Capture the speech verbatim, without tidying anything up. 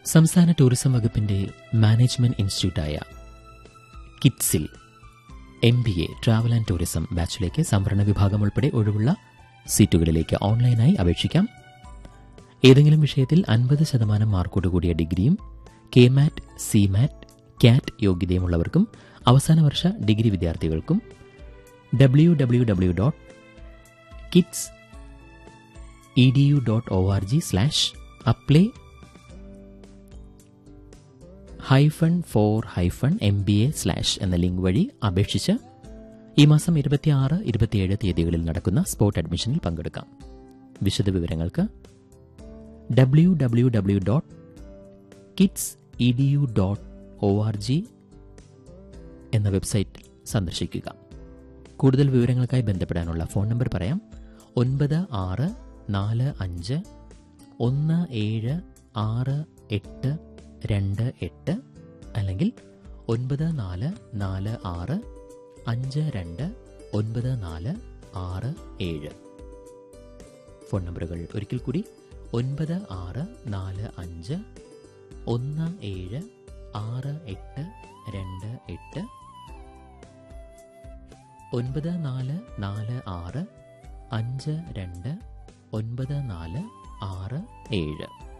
സംസ്ഥാന ടൂറിസം വകുപ്പിന്റെ management ഇൻസ്റ്റിറ്റ്യൂട്ടായ കിറ്റ്സിൽ M B A travel and tourism ബാച്ചിലേക്ക് സംവരണ വിഭാഗം ഉൾപ്പെടെ ഒഴിവുള്ള സീറ്റുകളിലേക്ക് ഓൺലൈനായി അപേക്ഷിക്കാം. ഏതെങ്കിലും വിഷയത്തിൽ അൻപത് ശതമാനം മാർക്കോടുകൂടിയ ഡിഗ്രിയും കെ മാറ്റ്, സി മാറ്റ്, ക്യാറ്റ് യോഗ്യതയുമുള്ളവർക്കും അവസാന വർഷ ഡിഗ്രി വിദ്യാർത്ഥികൾക്കും W W W dot kits E D U dot O R G slash apply hyphen four hyphen M B A slash എന്ന ലിങ്ക് വഴി അപേക്ഷിച്ച് ഈ മാസം ഇരുപത്തിയാറ് ഇരുപത്തിയേഴ് തീയതികളിൽ നടക്കുന്ന സ്പോട്ട് അഡ്മിഷനിൽ പങ്കെടുക്കാം. വിശദവിവരങ്ങൾക്ക് W W W dot kits E D U dot O R G എന്ന വെബ്സൈറ്റ് സന്ദർശിക്കുക. കൂടുതൽ വിവരങ്ങൾക്കായി ബന്ധപ്പെടാനുള്ള ഫോൺ നമ്പർ പറയാം. ഒൻപത് ആറ് നാല് അഞ്ച് ഒന്ന് ഏഴ് ആറ് എട്ട് രണ്ട് എട്ട് അല്ലെങ്കിൽ ഒൻപത് നാല് നാല് ആറ് അഞ്ച് രണ്ട് ഒൻപത് നാല് ആറ് ഏഴ്. ഫോൺ നമ്പറുകൾ ഒരിക്കൽ കൂടി ഒൻപത് ആറ് നാല് അഞ്ച് ഒന്ന് ഏഴ് ആറ് എട്ട് രണ്ട് എട്ട് ഒൻപത് നാല് നാല് ആറ് അഞ്ച് രണ്ട് ഒൻപത് നാല് ആറ് ഏഴ്.